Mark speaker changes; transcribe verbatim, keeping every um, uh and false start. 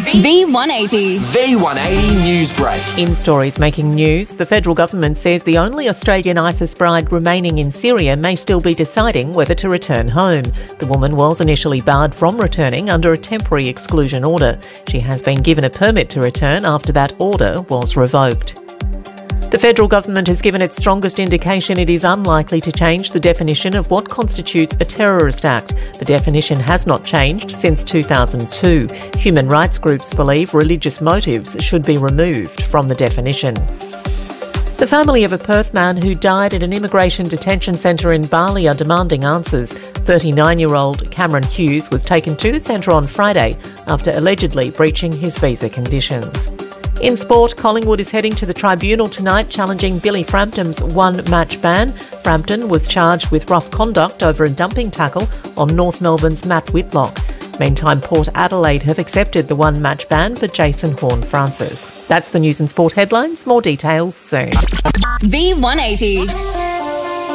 Speaker 1: V one eighty.
Speaker 2: V one eighty Newsbreak.
Speaker 3: In stories making news, the federal government says the only Australian ISIS bride remaining in Syria may still be deciding whether to return home. The woman was initially barred from returning under a temporary exclusion order. She has been given a permit to return after that order was revoked. The federal government has given its strongest indication it is unlikely to change the definition of what constitutes a terrorist act. The definition has not changed since two thousand two. Human rights groups believe religious motives should be removed from the definition. The family of a Perth man who died at an immigration detention centre in Bali are demanding answers. thirty-nine-year-old Cameron Hughes was taken to the centre on Friday after allegedly breaching his visa conditions. In sport, Collingwood is heading to the tribunal tonight challenging Billy Frampton's one-match ban. Frampton was charged with rough conduct over a dumping tackle on North Melbourne's Matt Whitlock. Meantime, Port Adelaide have accepted the one-match ban for Jason Horne-Francis. That's the news and sport headlines. More details soon.
Speaker 1: V one eighty.